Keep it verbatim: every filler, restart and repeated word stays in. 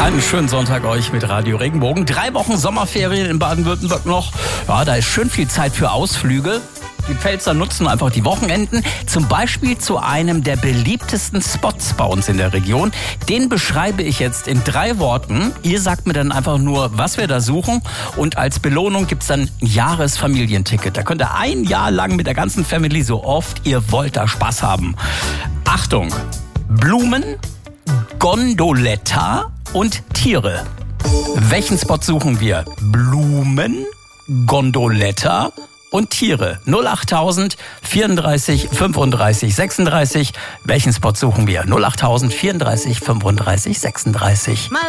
Einen schönen Sonntag euch mit Radio Regenbogen. Drei Wochen Sommerferien in Baden-Württemberg noch. Ja, da ist schön viel Zeit für Ausflüge. Die Pfälzer nutzen einfach die Wochenenden, zum Beispiel zu einem der beliebtesten Spots bei uns in der Region. Den beschreibe ich jetzt in drei Worten. Ihr sagt mir dann einfach nur, was wir da suchen. Und als Belohnung gibt's dann ein Jahresfamilienticket. Da könnt ihr ein Jahr lang mit der ganzen Family so oft ihr wollt da Spaß haben. Achtung, Blumen, Gondoletta und Tiere. Welchen Spot suchen wir? Blumen, Gondoletta und Tiere. null achttausend vierunddreißig fünfunddreißig sechsunddreißig. Welchen Spot suchen wir? null achttausend vierunddreißig fünfunddreißig sechsunddreißig.